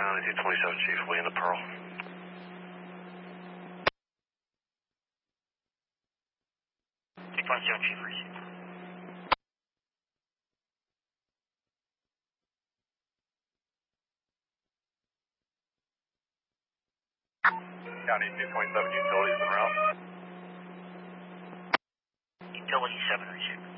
County 227, Chief. Lee in the Pearl. Chief, receive. County 227, utilities en route. Utility 7, receive.